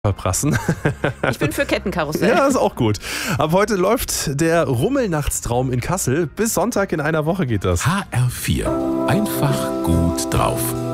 verprassen. Ich bin für Kettenkarussell. Ja, ist auch gut. Ab heute läuft der Rummelnachtstraum in Kassel. Bis Sonntag in einer Woche geht das. HR4. Einfach gut drauf.